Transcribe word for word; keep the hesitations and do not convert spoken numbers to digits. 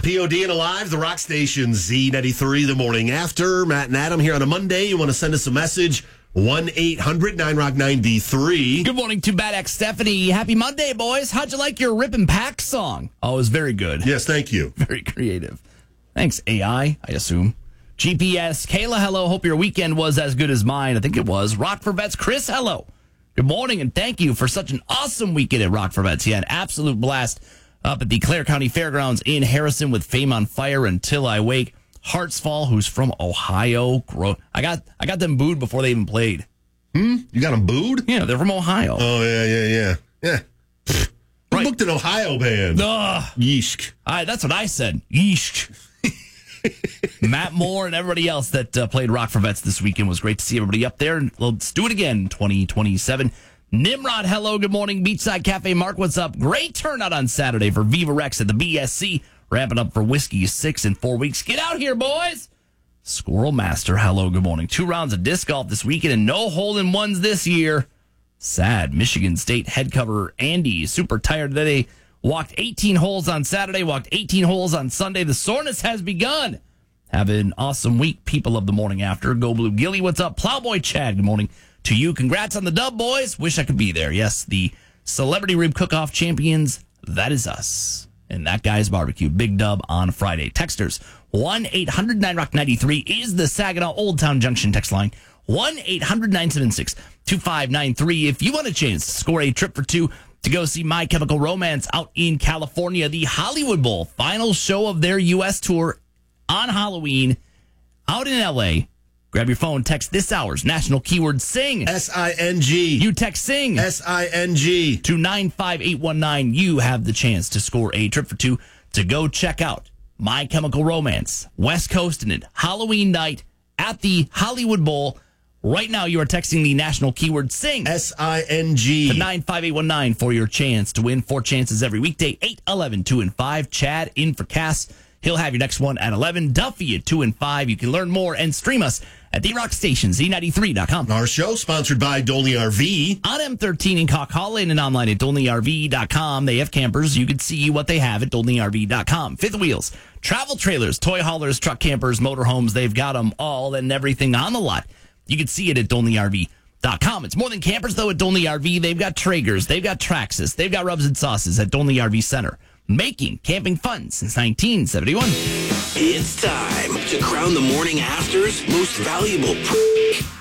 P O D and Alive, the rock station, Z ninety-three, the morning after. Matt and Adam here on a Monday. You want to send us a message? one eight hundred nine rock ninety-three. Good morning to Bad X Stephanie. Happy Monday, boys. How'd you like your Rip and Pack song? Oh, it was very good. Yes, thank you. Very creative. Thanks, A I, I assume. G P S, Kayla, hello. Hope your weekend was as good as mine. I think it was. Rock for Vets, Chris, hello. Good morning, and thank you for such an awesome weekend at Rock for Vets. You had an absolute blast up at the Clare County Fairgrounds in Harrison with Fame on Fire Until I Wake. Hartsfall, who's from Ohio. Gro- I got I got them booed before they even played. Hmm? You got them booed? Yeah, they're from Ohio. Oh, yeah, yeah, yeah. Yeah. Pfft. You Right. booked an Ohio band. Ugh. Yeesh. I, that's what I said. Yeesh. Matt Moore and everybody else that uh, played Rock for Vets this weekend. Was great to see everybody up there. Let's do it again, twenty twenty-seven. Nimrod, hello, good morning. Beachside Cafe, Mark, what's up? Great turnout on Saturday for Viva Rex at the B S C. Ramping up for Whiskey six in four weeks. Get out here, boys. Squirrel Master, hello, good morning. Two rounds of disc golf this weekend and no hole-in-ones this year. Sad. Michigan State head cover Andy is super tired today. Walked eighteen holes on Saturday, walked eighteen holes on Sunday. The soreness has begun. Have an awesome week, people of the morning after. Go Blue Gilly, what's up? Plowboy Chad, good morning to you. Congrats on the dub, boys. Wish I could be there. Yes, the Celebrity Rib Cook-Off champions, that is us. And that guy's barbecue. Big dub on Friday. Texters, one eight hundred nine rock ninety-three is the Saginaw Old Town Junction text line. one eight hundred nine seven six two five nine three. If you want a chance to score a trip for two to go see My Chemical Romance out in California, the Hollywood Bowl, final show of their U S tour on Halloween out in L A. Grab your phone, text this hour's national keyword SING. S I N G. You text SING. S I N G. To nine five eight one nine. You have the chance to score a trip for two to go check out My Chemical Romance, West Coast and it, Halloween night at the Hollywood Bowl. Right now, you are texting the national keyword SING. S I N G. To nine five eight one nine for your chance to win. Four chances every weekday, eight, eleven, two, and five. Chad in for Cass. He'll have your next one at eleven. Duffy at two and five. You can learn more and stream us at the rock station Z ninety-three dot com. Our show sponsored by Dolney R V. On M thirteen in Coquihalla and online at Dolney R V dot com. They have campers. You can see what they have at Dolney R V dot com. Fifth wheels, travel trailers, toy haulers, truck campers, motorhomes. They've got them all and everything on the lot. You can see it at Dolney R V dot com. It's more than campers, though, at Dolney R V. They've got Traegers. They've got Traxxas. They've got rubs and sauces at Dolney R V Center. Making camping fun since nineteen seventy-one. It's time to crown the morning after's most valuable